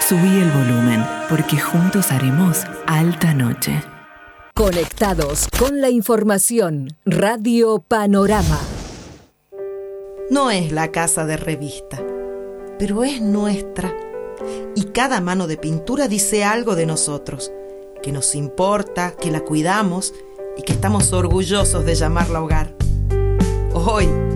Subí el volumen, porque juntos haremos alta noche. Conectados con la información. Radio Panorama. No es la casa de revista, pero es nuestra. Y cada mano de pintura dice algo de nosotros, que nos importa, que la cuidamos y que estamos orgullosos de llamarla hogar. Hoy